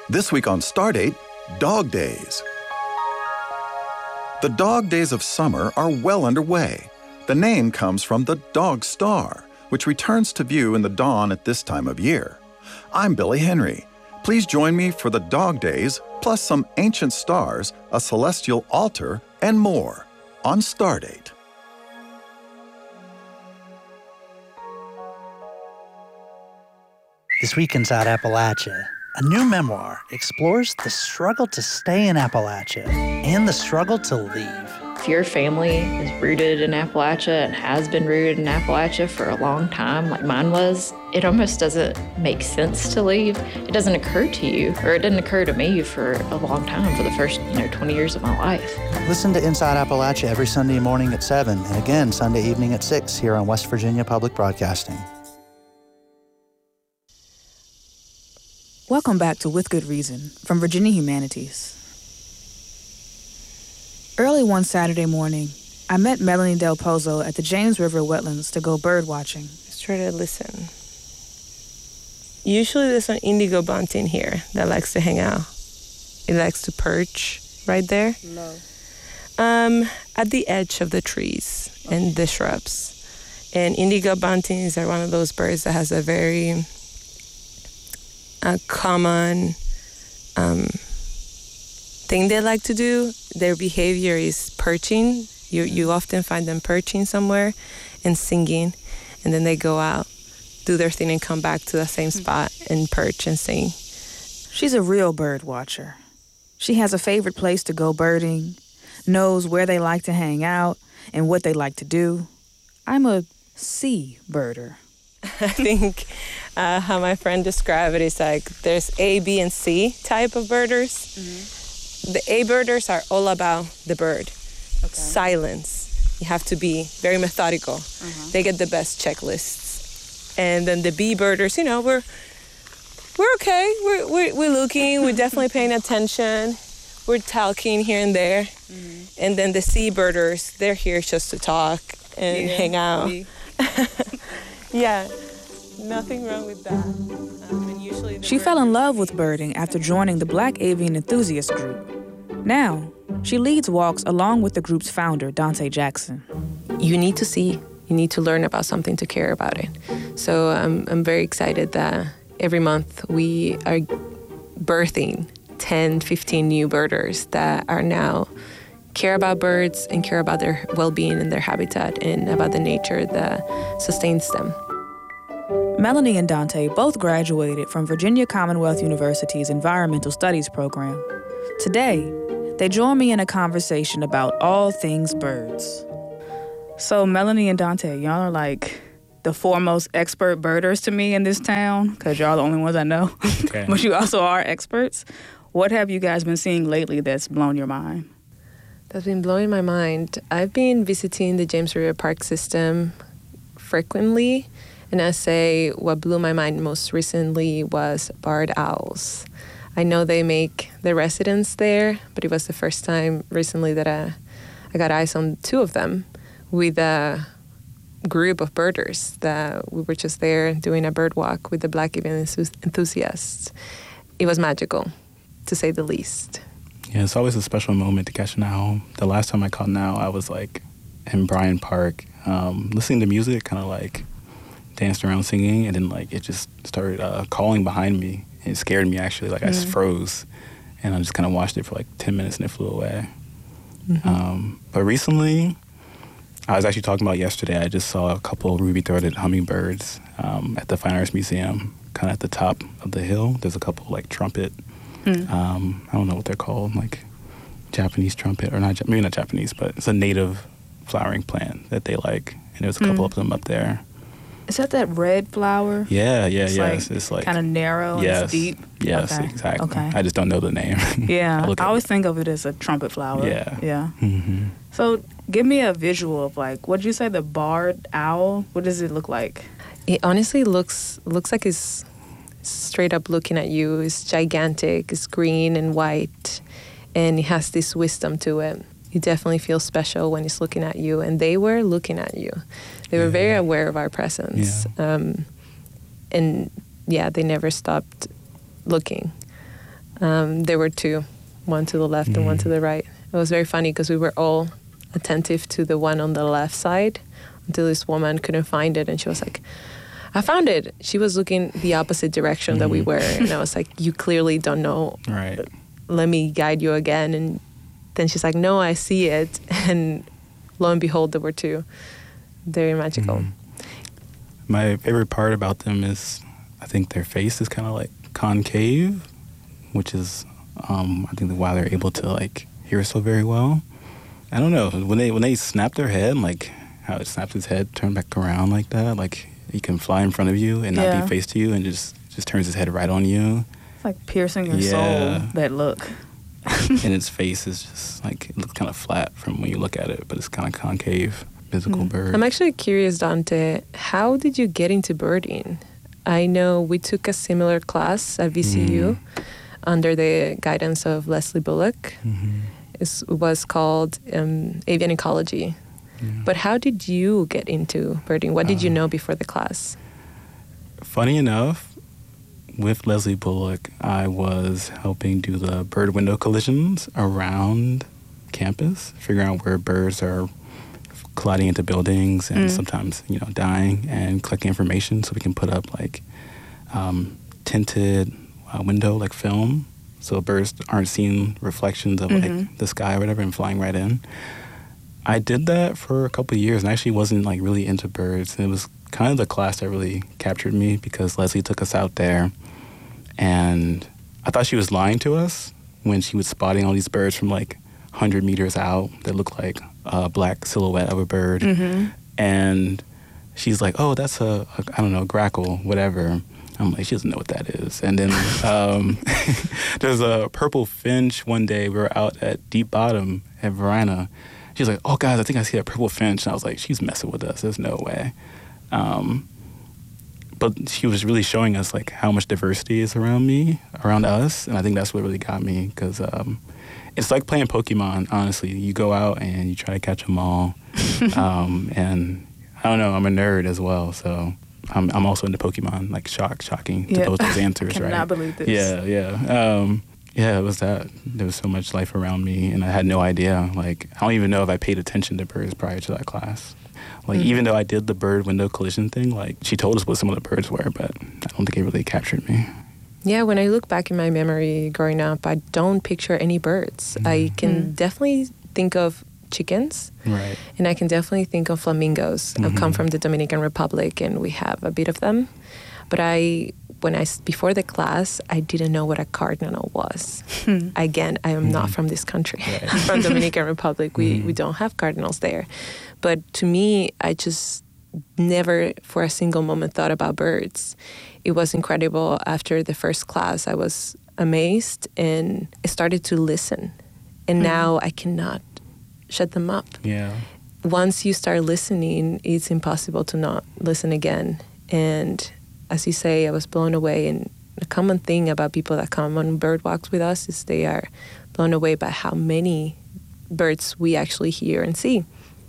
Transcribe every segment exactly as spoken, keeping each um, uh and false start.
This week on Stardate, Dog Days. The dog days of summer are well underway. The name comes from the dog star, which returns to view in the dawn at this time of year. I'm Billy Henry. Please join me for the dog days, plus some ancient stars, a celestial altar, and more on Stardate. This week inside Appalachia, a new memoir explores the struggle to stay in Appalachia and the struggle to leave. If your family is rooted in Appalachia and has been rooted in Appalachia for a long time, like mine was, it almost doesn't make sense to leave. It doesn't occur to you, or it didn't occur to me for a long time, for the first, you know, twenty years of my life. Listen to Inside Appalachia every Sunday morning at seven, and again Sunday evening at six here on West Virginia Public Broadcasting. Welcome back to With Good Reason from Virginia Humanities. Early one Saturday morning, I met Melanie Del Pozo at the James River wetlands to go bird watching. Let's try to listen. Usually there's an indigo bunting here that likes to hang out. It likes to perch right there. No. Um, at the edge of the trees and the shrubs. And indigo buntings are one of those birds that has a very a common um, thing they like to do. Their behavior is perching. You you often find them perching somewhere and singing, and then they go out, do their thing, and come back to the same spot and perch and sing. She's a real bird watcher. She has a favorite place to go birding, knows where they like to hang out and what they like to do. I'm a sea birder. I think uh, how my friend described it is like there's A, B, and C type of birders. Mm-hmm. The A birders are all about the bird. Okay. Silence. You have to be very methodical. Uh-huh. They get the best checklists. And then the B birders, you know, we're we're okay. We're we're, we're looking. We're definitely paying attention. We're talking here and there. Mm-hmm. And then the C birders, they're here just to talk and yeah, hang out. Yeah, nothing wrong with that. Um, and usually she fell in love with birding after joining the Black Avian Enthusiast Group. Now, she leads walks along with the group's founder, Dante Jackson. You need to see, you need to learn about something to care about it. So um, I'm very excited that every month we are birthing ten, fifteen new birders that are now care about birds and care about their well-being and their habitat and about the nature that sustains them. Melanie and Dante both graduated from Virginia Commonwealth University's Environmental Studies program. Today, they join me in a conversation about all things birds. So Melanie and Dante, y'all are like the foremost expert birders to me in this town, because y'all are the only ones I know. Okay. But you also are experts. What have you guys been seeing lately that's blown your mind? That's been blowing my mind. I've been visiting the James River Park system frequently, and I say what blew my mind most recently was barred owls. I know they make the residents there, but it was the first time recently that I, I got eyes on two of them with a group of birders that we were just there doing a bird walk with the Black Avian enthusiasts. It was magical, to say the least. Yeah, it's always a special moment to catch an owl. The last time I caught an owl, I was like in Bryant Park, um, listening to music, kind of like danced around singing, and then like it just started uh, calling behind me. It scared me actually, like mm. I just froze, and I just kind of watched it for like ten minutes and it flew away. Mm-hmm. Um, but recently, I was actually talking about yesterday, I just saw a couple of ruby-throated hummingbirds um, at the Fine Arts Museum, kind of at the top of the hill. There's a couple like trumpet. Mm. Um, I don't know what they're called, like Japanese trumpet, or not, maybe not Japanese, but it's a native flowering plant that they like, and there's a couple mm. of them up there. Is that that red flower? Yeah, yeah, it's yes. Like it's like kind of narrow yes, and it's deep? Yes, okay. exactly. Okay. I just don't know the name. Yeah, I, I always it. think of it as a trumpet flower. Yeah. Yeah. Mm-hmm. So give me a visual of like, what did you say, the barred owl? What does it look like? It honestly looks looks like it's straight up looking at you. It's gigantic. It's green and white, and it has this wisdom to it. You definitely feel special when it's looking at you, and they were looking at you. They were yeah. very aware of our presence, yeah. um, and yeah, they never stopped looking. Um, there were two, one to the left mm. and one to the right. It was very funny because we were all attentive to the one on the left side until this woman couldn't find it, and she was like, I found it. She was looking the opposite direction mm-hmm. that we were, and I was like, you clearly don't know. Right. Let me guide you again. And then she's like, no, I see it. And lo and behold, there were two. Very magical. Mm. My favorite part about them is, I think their face is kind of like concave, which is, um, I think, why they're able to like hear so very well. I don't know, when they when they snap their head, like how it snaps its head, turn back around like that, like he can fly in front of you and not yeah. be face to you, and just just turns his head right on you. It's like piercing your yeah. soul. That look. And its face is just like, it looks kind of flat from when you look at it, but it's kind of concave, physical mm. bird. I'm actually curious, Dante, how did you get into birding? I know we took a similar class at V C U mm. under the guidance of Leslie Bullock. Mm-hmm. It was called um, Avian Ecology. Yeah. But how did you get into birding? What did uh, you know before the class? Funny enough, with Leslie Bullock, I was helping do the bird window collisions around campus, figuring out where birds are colliding into buildings and mm. sometimes, you know, dying, and collecting information so we can put up like um, tinted uh, window, like film, so birds aren't seeing reflections of mm-hmm. like the sky or whatever and flying right in. I did that for a couple of years and actually wasn't like really into birds. And it was kind of the class that really captured me because Leslie took us out there, and I thought she was lying to us when she was spotting all these birds from like one hundred meters out that looked like a black silhouette of a bird. Mm-hmm. And she's like, oh, that's a, a, I don't know, grackle, whatever. I'm like, she doesn't know what that is. And then um, there's a purple finch one day. We were out at Deep Bottom at Varina. She's like, oh, guys, I think I see a purple finch. And I was like, she's messing with us. There's no way. Um, but she was really showing us, like, how much diversity is around me, around us. And I think that's what really got me, because um, it's like playing Pokemon, honestly. You go out and you try to catch them all. um, and I don't know, I'm a nerd as well, so I'm I'm also into Pokemon, like shock, shocking to yeah. those, those answers, I cannot right? believe this. Yeah, yeah. Um, yeah, it was that. There was so much life around me, and I had no idea. Like, I don't even know if I paid attention to birds prior to that class. Like, mm-hmm. even though I did the bird window collision thing, like, she told us what some of the birds were, but I don't think it really captured me. Yeah, when I look back in my memory growing up, I don't picture any birds. Mm-hmm. I can mm-hmm. definitely think of chickens. Right. And I can definitely think of flamingos. Mm-hmm. I've come from the Dominican Republic, and we have a bit of them. But I, when I, before the class, I didn't know what a cardinal was. Hmm. Again, I am mm-hmm. not from this country. Right. I'm from Dominican Republic. We, mm-hmm. we don't have cardinals there. But to me, I just never for a single moment thought about birds. It was incredible. After the first class, I was amazed, and I started to listen. And mm-hmm. now I cannot shut them up. Yeah. Once you start listening, it's impossible to not listen again. And as you say, I was blown away. And the common thing about people that come on bird walks with us is they are blown away by how many birds we actually hear and see.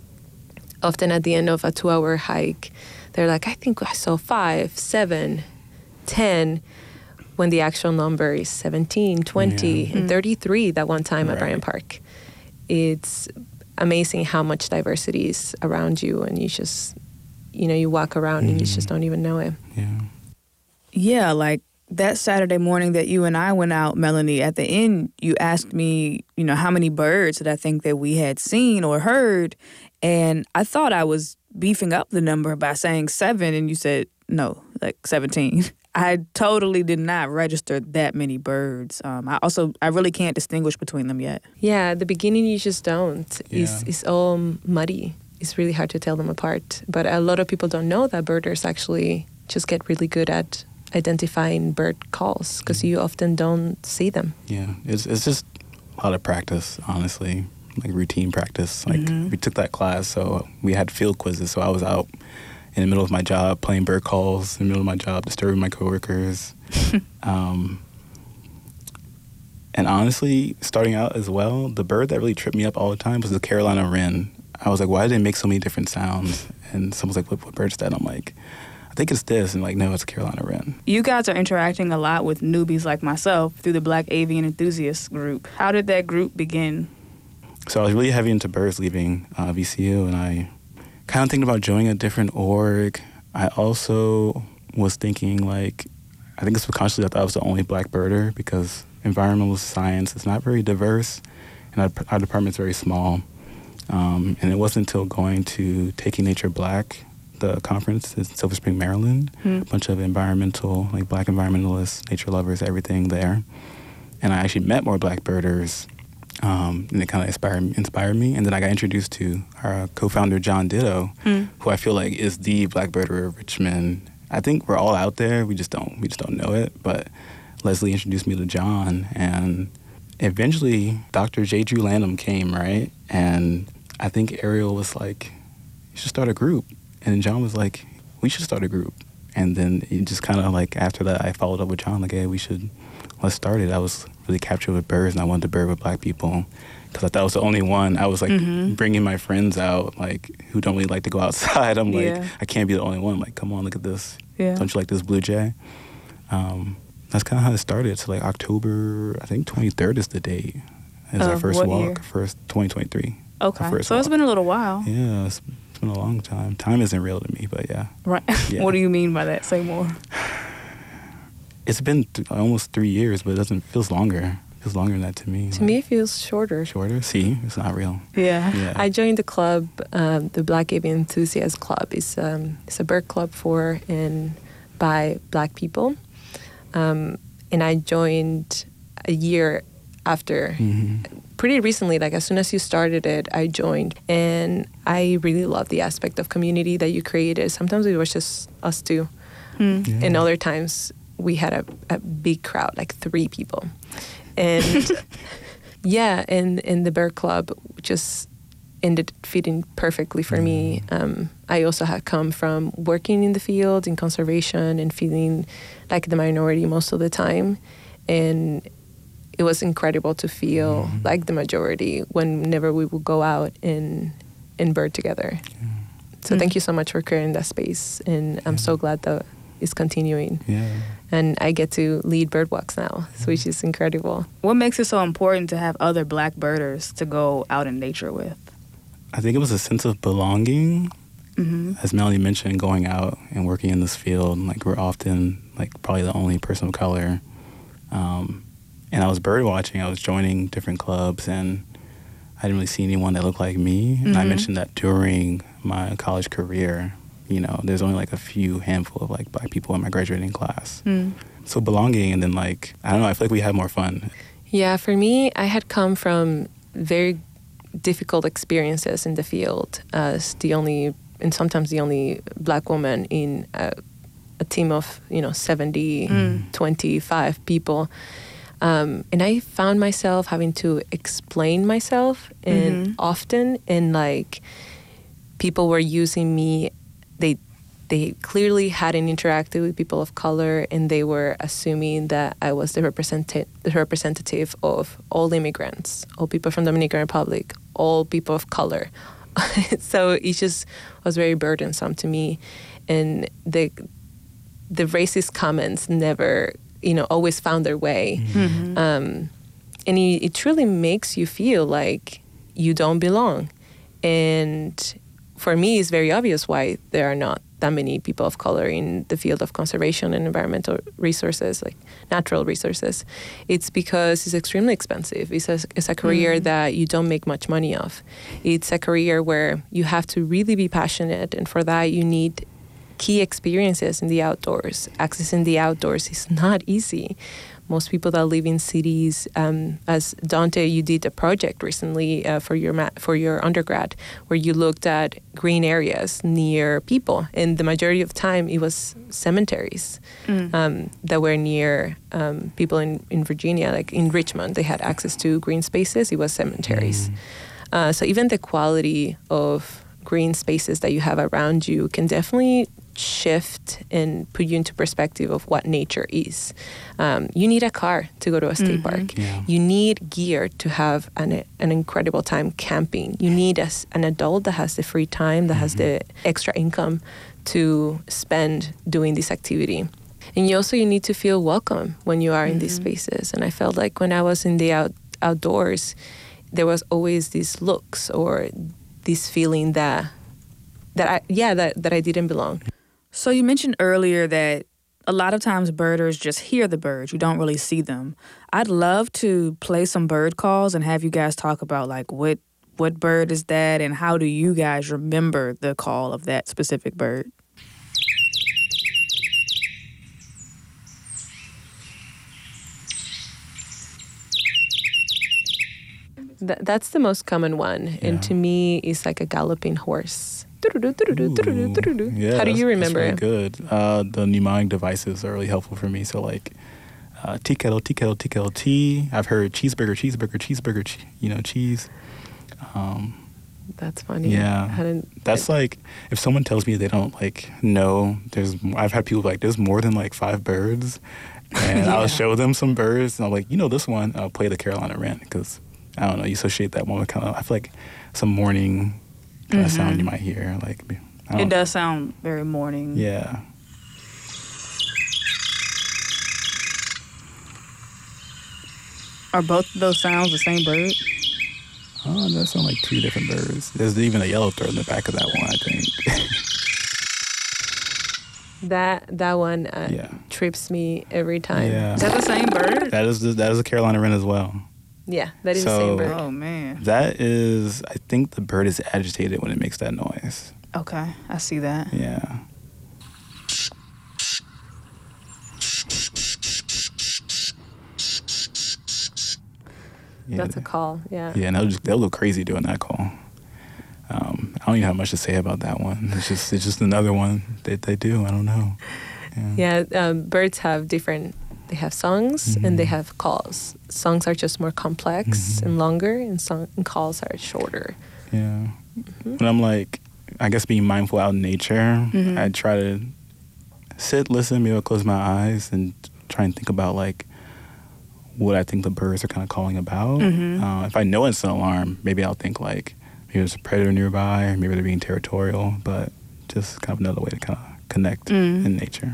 Often at the end of a two-hour hike, they're like, I think I saw five, seven, ten, when the actual number is seventeen, twenty, yeah. and thirty-three that one time right. at Bryant Park. It's amazing how much diversity is around you, and you just, you know, you walk around mm. and you just don't even know it. Yeah. Yeah, like that Saturday morning that you and I went out, Melanie, at the end, you asked me, you know, how many birds did I think that we had seen or heard? And I thought I was beefing up the number by saying seven, and you said, no, like seventeen. I totally did not register that many birds. Um, I also, I really can't distinguish between them yet. Yeah, at the beginning you just don't. Yeah. It's, it's all muddy. It's really hard to tell them apart. But a lot of people don't know that birders actually just get really good at identifying bird calls because you often don't see them. Yeah, it's it's just a lot of practice, honestly, like routine practice. Like mm-hmm. we took that class, so we had field quizzes, so I was out in the middle of my job playing bird calls, in the middle of my job disturbing my coworkers. um, and honestly, starting out as well, the bird that really tripped me up all the time was the Carolina wren. I was like, why did it make so many different sounds? And someone's like, what, what bird's that? And I'm like, I think think it's this, and like, no, it's Carolina Wren. You guys are interacting a lot with newbies like myself through the Black Avian Enthusiasts group. How did that group begin? So I was really heavy into birds leaving uh, V C U, and I kind of thinking about joining a different org. I also was thinking, like, I think subconsciously I thought I was the only Black birder because environmental science is not very diverse, and our, our department's very small. Um, and it wasn't until going to Taking Nature Black, the conference in Silver Spring, Maryland, hmm. a bunch of environmental, like Black environmentalists, nature lovers, everything there. And I actually met more Black birders, um, and it kind of inspired, inspired me. And then I got introduced to our co-founder, John Ditto, hmm. who I feel like is the Black birder of Richmond. I think we're all out there. We just don't we just don't know it. But Leslie introduced me to John, and eventually Doctor J. Drew Lanham came, right? And I think Ariel was like, "You should start a group," and John was like, "We should start a group." And then it just kind of like after that, I followed up with John, like, "Hey, we should let's start it." I was really captured with birds, and I wanted to bird with Black people because I thought I was the only one. I was like mm-hmm. bringing my friends out, like who don't really like to go outside. I'm like, yeah. I can't be the only one. I'm like, come on, look at this. Yeah. Don't you like this blue jay? Um, that's kind of how it started. So like October, I think twenty-third is the date. Is uh, our first walk, year? first twenty twenty-three. Okay, first so walk. It's been a little while. Yeah, it's, it's been a long time. Time isn't real to me, but yeah. Right. Yeah. What do you mean by that? Say more. It's been th- almost three years, but it doesn't feels longer. It feels longer than that to me. To like, me, it feels shorter. Shorter? See, it's not real. Yeah. yeah. I joined the club, um, the Black Avian Enthusiasts Club. It's um, it's a bird club for and by Black people, um, and I joined a year after. Mm-hmm. Pretty recently, like as soon as you started it, I joined, and I really love the aspect of community that you created. Sometimes it was just us two, mm. yeah. and other times we had a, a big crowd, like three people. And yeah, and, and the Bird Club just ended fitting perfectly for mm. me. Um, I also had come from working in the field, in conservation, and feeling like the minority most of the time. And it was incredible to feel mm. like the majority whenever we would go out and, and bird together. Yeah. So mm. thank you so much for creating that space. And I'm yeah. so glad that it's continuing. Yeah. And I get to lead bird walks now, which is incredible. What makes it so important to have other Black birders to go out in nature with? I think it was a sense of belonging. Mm-hmm. As Melanie mentioned, going out and working in this field, like we're often like probably the only person of color. Um, and I was bird watching. I was joining different clubs, and I didn't really see anyone that looked like me. Mm-hmm. And I mentioned that during my college career, you know, there's only like a few handful of like Black people in my graduating class. Mm. So belonging, and then like, I don't know, I feel like we had more fun. Yeah, for me, I had come from very difficult experiences in the field as the only, and sometimes the only Black woman in a, a team of, you know, seventy, mm. twenty-five people. Um, and I found myself having to explain myself and mm-hmm. often, and like people were using me. They they clearly hadn't interacted with people of color, and they were assuming that I was the, representa- the representative of all immigrants, all people from the Dominican Republic, all people of color. So it just was very burdensome to me. And the the racist comments never, you know, always found their way. Mm-hmm. Um, and it, it truly makes you feel like you don't belong. And for me, it's very obvious why there are not that many people of color in the field of conservation and environmental resources, like natural resources. It's because it's extremely expensive. It's a, it's a career mm. that you don't make much money of. It's a career where you have to really be passionate, and for that you need key experiences in the outdoors. Accessing the outdoors is not easy. Most people that live in cities, um, as Dante, you did a project recently uh, for your ma- for your undergrad, where you looked at green areas near people, and the majority of time it was cemeteries mm. um, that were near um, people in, in Virginia, like in Richmond. They had access to green spaces. It was cemeteries. Mm. Uh, so even the quality of green spaces that you have around you can definitely shift and put you into perspective of what nature is. Um, you need a car to go to a state mm-hmm. park. Yeah. You need gear to have an an incredible time camping. You need a, an adult that has the free time, that mm-hmm. has the extra income to spend doing this activity. And you also you need to feel welcome when you are mm-hmm. in these spaces. And I felt like when I was in the out, outdoors, there was always these looks or this feeling that that I yeah that, that I didn't belong. So you mentioned earlier that a lot of times birders just hear the birds. You don't really see them. I'd love to play some bird calls and have you guys talk about like what what bird is that and how do you guys remember the call of that specific bird? Th- that's the most common one. Yeah. And to me, it's like a galloping horse. Ooh, yeah, how do you remember that's really it? Good. Uh, the mnemonic devices are really helpful for me. So like uh, tea kettle, tea kettle, tea kettle, tea. I've heard cheeseburger, cheeseburger, cheeseburger, che- you know, cheese. Um, That's funny. Yeah. I hadn't, That's I, like, if someone tells me they don't like know, there's, I've had people like, there's more than like five birds. And yeah. I'll show them some birds and I'm like, you know, this one, I'll play the Carolina Wren because, I don't know, you associate that one with kind of, I feel like some morning kind of mm-hmm. sound you might hear. Like, I don't it does sound very morning. Yeah. Are both of those sounds the same bird? Oh, that sound like two different birds. There's even a yellowthroat in the back of that one, I think. that that one uh, yeah. trips me every time. Yeah. Is that the same bird? That is the, that is a Carolina Wren as well. Yeah, that is so, the same bird. Oh, man. That is, I think the bird is agitated when it makes that noise. Okay, I see that. Yeah. Yeah, That's a call, yeah. Yeah, and they'll, just, they'll go crazy doing that call. Um, I don't even have much to say about that one. It's just it's just another one that they do. I don't know. Yeah, yeah um, birds have different, they have songs mm-hmm. and they have calls. Songs are just more complex mm-hmm. and longer, and, song, and calls are shorter. Yeah. Mm-hmm. When I'm like, I guess being mindful out in nature, mm-hmm. I try to sit, listen, maybe I'll close my eyes and try and think about like, what I think the birds are kind of calling about. Mm-hmm. Uh, if I know it's an alarm, maybe I'll think like maybe there's a predator nearby, or maybe they're being territorial, but just kind of another way to kind of connect mm. in nature.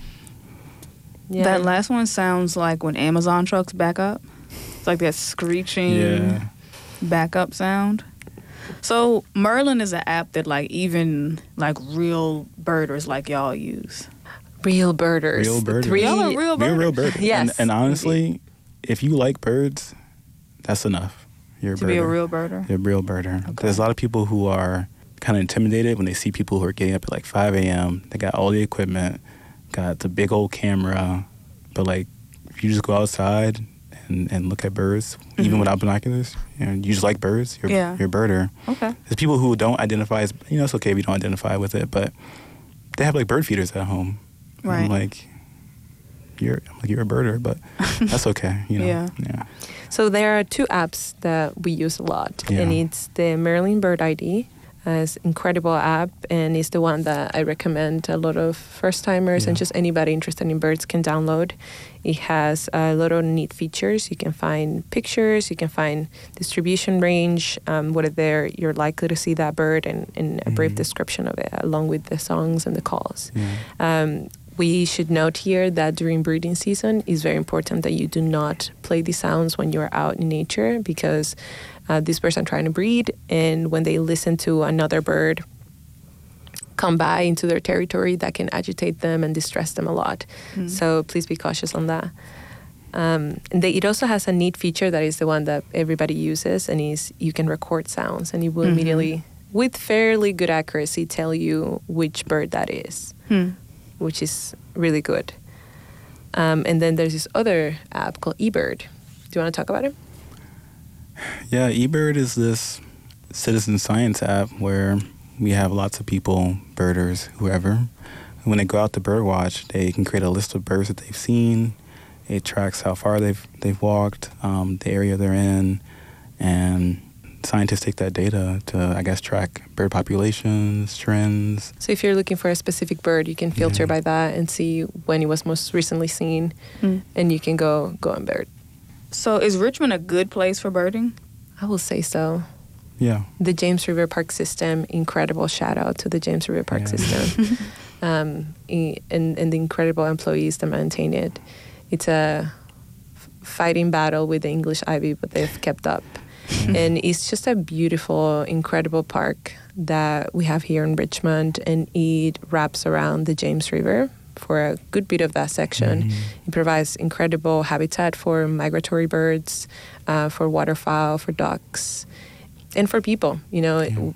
Yeah. That last one sounds like when Amazon trucks back up. It's like that screeching yeah. backup sound. So Merlin is an app that like even like real birders like y'all use. Real birders. Real birders. Three Y'all are real birders. Real, real birders. Yes. And, and honestly, if you like birds, that's enough. You're a to birder. be a real birder? You're a real birder. Okay. There's a lot of people who are kind of intimidated when they see people who are getting up at like five a.m. They got all the equipment, got the big old camera, but like if you just go outside and, and look at birds, mm-hmm. even without binoculars, you know, you just like birds, you're, yeah. you're a birder. Okay. There's people who don't identify as, you know, it's okay if you don't identify with it, but they have like bird feeders at home. Right. I'm like, you're like you're a birder, but that's okay, you know. Yeah. yeah. So there are two apps that we use a lot, yeah. and it's the Merlin Bird I D. Uh, it's an incredible app, and it's the one that I recommend a lot of first-timers yeah. and just anybody interested in birds can download. It has a lot of neat features. You can find pictures, you can find distribution range, um, whether you're likely to see that bird, and, and a brief mm-hmm. description of it, along with the songs and the calls. Yeah. Um, we should note here that during breeding season, it's very important that you do not play these sounds when you're out in nature, because uh, these birds are trying to breed, and when they listen to another bird come by into their territory, that can agitate them and distress them a lot. Mm. So please be cautious on that. Um, and they, it also has a neat feature that is the one that everybody uses, and is you can record sounds, and it will mm-hmm. immediately, with fairly good accuracy, tell you which bird that is. Hmm. Which is really good. Um, and then there's this other app called eBird. Do you want to talk about it? Yeah, eBird is this citizen science app where we have lots of people, birders, whoever. And when they go out to birdwatch, they can create a list of birds that they've seen. It tracks how far they've they've walked, um, the area they're in, and scientists take that data to, I guess, track bird populations, trends. So if you're looking for a specific bird, you can filter yeah. by that and see when it was most recently seen, mm. and you can go go on bird. So is Richmond a good place for birding? I will say so. Yeah. The James River Park System, incredible shout out to the James River Park yeah. System. um, and, and the incredible employees that maintain it. It's a fighting battle with the English ivy, but they've kept up. And it's just a beautiful, incredible park that we have here in Richmond, and it wraps around the James River for a good bit of that section. Mm-hmm. It provides incredible habitat for migratory birds, uh, for waterfowl, for ducks, and for people. You know, yeah.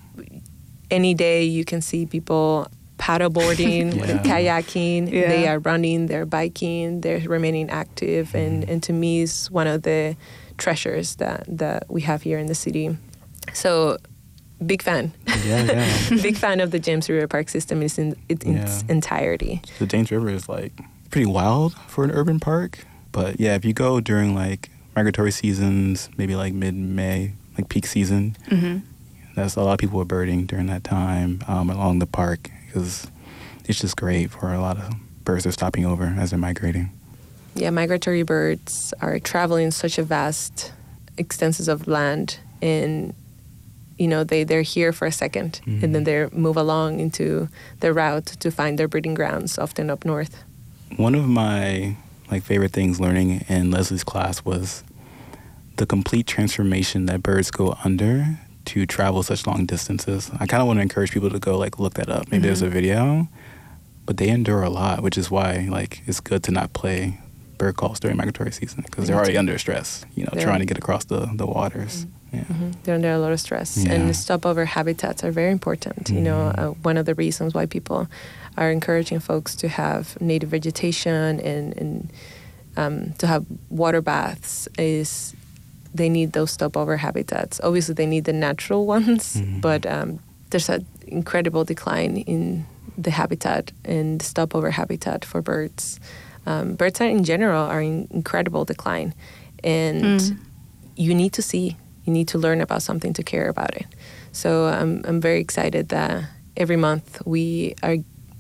Any day you can see people paddleboarding, yeah. kayaking, yeah. they are running, they're biking, they're remaining active, mm-hmm. and, and to me it's one of the treasures that, that we have here in the city. So, big fan. Yeah, yeah. Big fan of the James River Park system in, in its yeah. entirety. The James River is like pretty wild for an urban park. But yeah, if you go during like migratory seasons, maybe like mid-May, like peak season, mm-hmm. that's a lot of people are birding during that time um, along the park, because it's just great for a lot of birds that are stopping over as they're migrating. Yeah, migratory birds are traveling such a vast extenses of land, and you know they they're here for a second, mm-hmm. and then they move along into their route to find their breeding grounds, often up north. One of my like favorite things learning in Leslie's class was the complete transformation that birds go under to travel such long distances. I kind of want to encourage people to go like look that up. Maybe mm-hmm. there's a video, but they endure a lot, which is why like it's good to not play bird calls during migratory season, because they're already under stress, you know, they're, trying to get across the, the waters. Mm-hmm. Yeah. Mm-hmm. They're under a lot of stress. Yeah. And the stopover habitats are very important. Mm-hmm. You know, uh, one of the reasons why people are encouraging folks to have native vegetation and, and um, to have water baths is they need those stopover habitats. Obviously, they need the natural ones, mm-hmm. but um, there's an incredible decline in the habitat and the stopover habitat for birds. Um, birds are, in general are in incredible decline, and mm. you need to see, you need to learn about something to care about it. So I'm I'm very excited that every month we are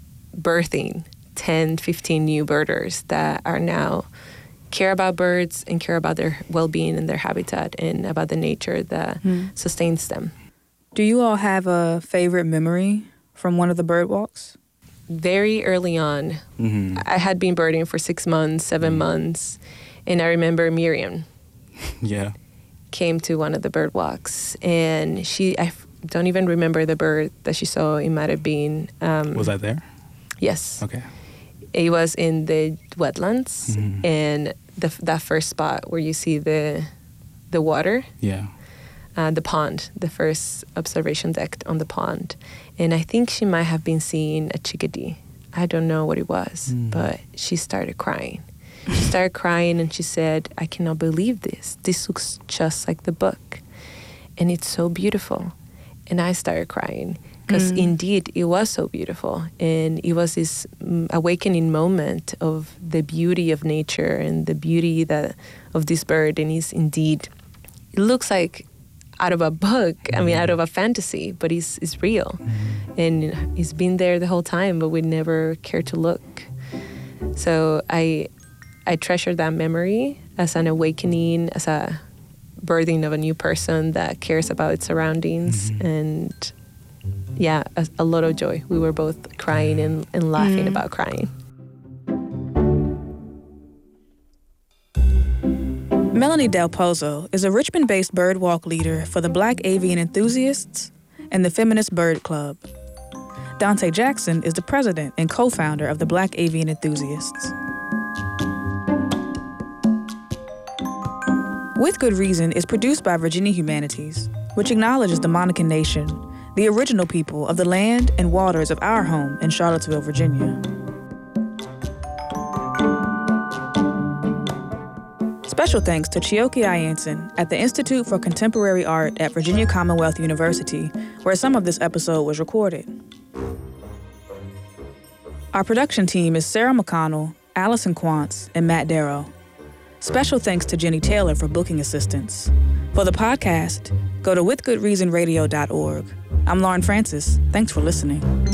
birthing ten, fifteen new birders that are now care about birds and care about their well-being and their habitat and about the nature that mm. sustains them. Do you all have a favorite memory from one of the bird walks? Very early on, mm-hmm. I had been birding for six months, seven mm-hmm. months, and I remember Miriam. Yeah. Came to one of the bird walks, and she, I don't even remember the bird that she saw. It might have been... Um, was I there? Yes. Okay. It was in the wetlands, mm-hmm. and the, that first spot where you see the the water. Yeah. Uh, the pond, the first observation deck on the pond. And I think she might have been seeing a chickadee. I don't know what it was, mm. but she started crying. She started crying and she said, I cannot believe this. This looks just like the book. And it's so beautiful. And I started crying because mm. indeed it was so beautiful. And it was this um, awakening moment of the beauty of nature and the beauty that of this bird. And it's indeed, it looks like out of a book, I mean, out of a fantasy, but it's, it's real. Mm-hmm. And it's been there the whole time, but we never cared to look. So I I treasure that memory as an awakening, as a birthing of a new person that cares about its surroundings. Mm-hmm. And yeah, a, a lot of joy. We were both crying and, and laughing mm-hmm. about crying. Melanie Del Pozo is a Richmond-based birdwalk leader for the Black Avian Enthusiasts and the Feminist Bird Club. Dante Jackson is the president and co-founder of the Black Avian Enthusiasts. With Good Reason is produced by Virginia Humanities, which acknowledges the Monacan Nation, the original people of the land and waters of our home in Charlottesville, Virginia. Special thanks to Chioke Ayanson at the Institute for Contemporary Art at Virginia Commonwealth University, where some of this episode was recorded. Our production team is Sarah McConnell, Allison Quantz, and Matt Darrow. Special thanks to Jenny Taylor for booking assistance. For the podcast, go to with good reason radio dot org. I'm Lauren Francis. Thanks for listening.